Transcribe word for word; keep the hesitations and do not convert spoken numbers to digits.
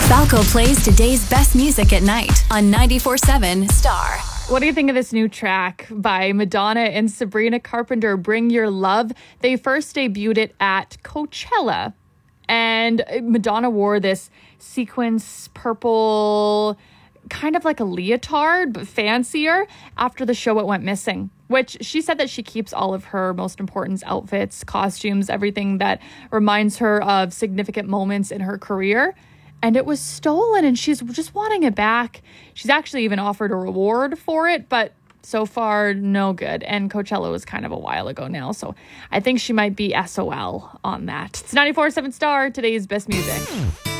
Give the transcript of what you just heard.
Falco plays today's best music at night on ninety-four seven Star. What do you think of this new track by Madonna and Sabrina Carpenter, Bring Your Love? They first debuted it at Coachella, and Madonna wore this sequins purple, kind of like a leotard, but fancier. After the show, it went missing, which she said that she keeps all of her most important outfits, costumes, everything that reminds her of significant moments in her career. And it was stolen, and she's just wanting it back. She's actually even offered a reward for it, but so far, no good. And Coachella was kind of a while ago now, so I think she might be S O L on that. It's ninety-four point seven Star, today's best music.